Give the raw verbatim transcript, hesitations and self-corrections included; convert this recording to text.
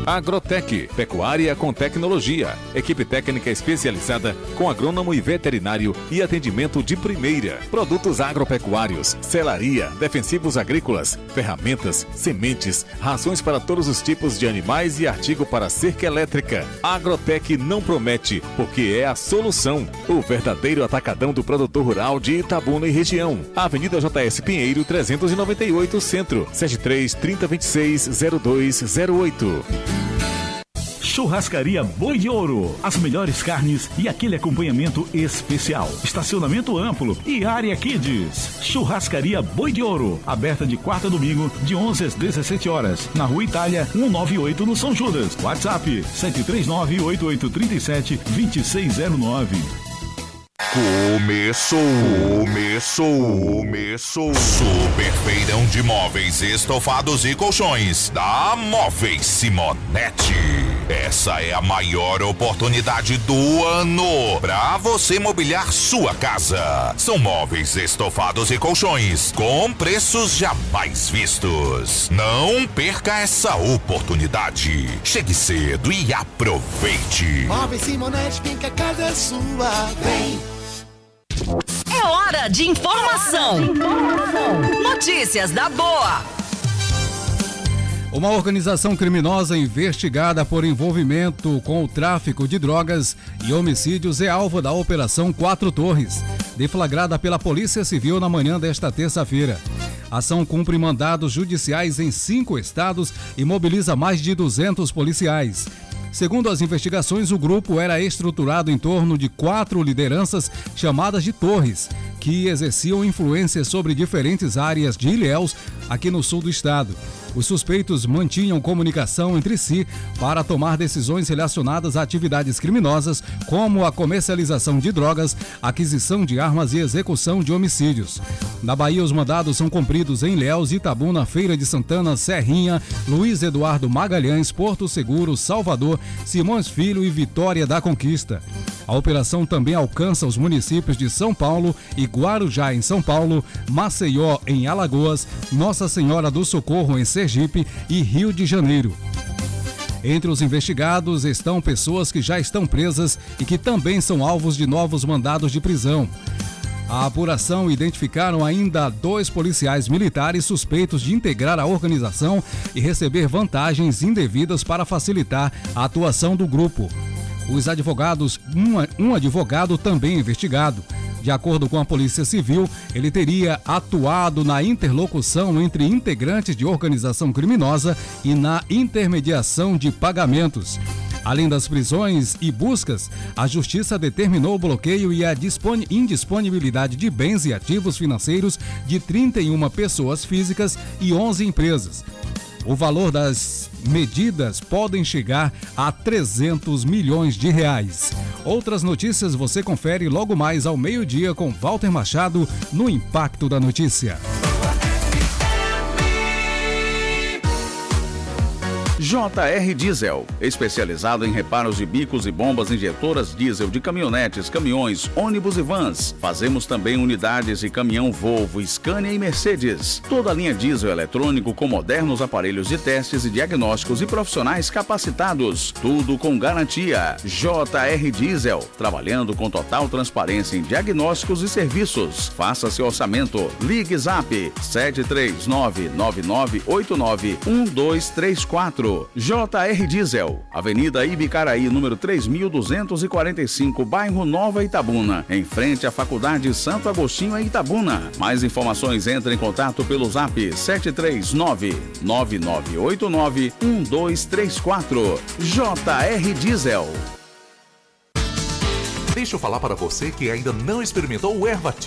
Agrotec, pecuária com tecnologia. Equipe técnica especializada com agrônomo e veterinário e atendimento de primeira. Produtos agropecuários, selaria, defensivos agrícolas, ferramentas, sementes, rações para todos os tipos de animais e artigo para cerca elétrica. Agrotec não promete, porque é a solução. O verdadeiro atacadão do produtor rural de Itabuna e região. Avenida J S Pinheiro, trezentos e noventa e oito, Centro, sete três, trinta, vinte e seis, zero dois zero oito. Churrascaria Boi de Ouro. As melhores carnes e aquele acompanhamento especial. Estacionamento amplo e área Kids. Churrascaria Boi de Ouro. Aberta de quarta a domingo, de onze às dezessete horas. Na Rua Itália, cento e noventa e oito, no São Judas. WhatsApp sete três nove, oito oito três sete, dois seis zero nove. Começou, começou, começou. Super feirão de móveis, estofados e colchões da Móveis Simonetti. Essa é a maior oportunidade do ano para você mobiliar sua casa. São móveis, estofados e colchões com preços jamais vistos. Não perca essa oportunidade. Chegue cedo e aproveite. Móveis Simonetti, vem que a casa é sua. Vem. É hora de informação. É hora de informação. Notícias da boa. Uma organização criminosa investigada por envolvimento com o tráfico de drogas e homicídios é alvo da Operação Quatro Torres, deflagrada pela Polícia Civil na manhã desta terça-feira. A ação cumpre mandados judiciais em cinco estados e mobiliza mais de duzentos policiais. Segundo as investigações, o grupo era estruturado em torno de quatro lideranças chamadas de torres, que exerciam influência sobre diferentes áreas de Ilhéus, aqui no sul do estado. Os suspeitos mantinham comunicação entre si para tomar decisões relacionadas a atividades criminosas, como a comercialização de drogas, aquisição de armas e execução de homicídios. Na Bahia, os mandados são cumpridos em Ilhéus, Itabuna, Feira de Santana, Serrinha, Luiz Eduardo Magalhães, Porto Seguro, Salvador, Simões Filho e Vitória da Conquista. A operação também alcança os municípios de São Paulo e Guarujá, em São Paulo, Maceió, em Alagoas, Nossa Senhora do Socorro, em Sergipe e Rio de Janeiro. Entre os investigados estão pessoas que já estão presas e que também são alvos de novos mandados de prisão. A apuração identificaram ainda dois policiais militares suspeitos de integrar a organização e receber vantagens indevidas para facilitar a atuação do grupo. Os advogados, um, um advogado também investigado. De acordo com a Polícia Civil, ele teria atuado na interlocução entre integrantes de organização criminosa e na intermediação de pagamentos. Além das prisões e buscas, a Justiça determinou o bloqueio e a indisponibilidade de bens e ativos financeiros de trinta e uma pessoas físicas e onze empresas. O valor das medidas podem chegar a trezentos milhões de reais. Outras notícias você confere logo mais ao meio-dia com Walter Machado no Impacto da Notícia. J R Diesel, especializado em reparos de bicos e bombas injetoras diesel de caminhonetes, caminhões, ônibus e vans. Fazemos também unidades de caminhão Volvo, Scania e Mercedes. Toda a linha diesel eletrônico com modernos aparelhos de testes e diagnósticos e profissionais capacitados. Tudo com garantia. J R Diesel, trabalhando com total transparência em diagnósticos e serviços. Faça seu orçamento. Ligue Zap sete três nove, nove nove oito nove, um dois três quatro. J R Diesel, Avenida Ibicaraí, número três mil duzentos e quarenta e cinco, bairro Nova Itabuna, em frente à Faculdade Santo Agostinho, em Itabuna. Mais informações, entre em contato pelo Zap sete três nove, nove nove oito nove, um dois três quatro. J R Diesel. Deixa eu falar para você que ainda não experimentou o Ervat.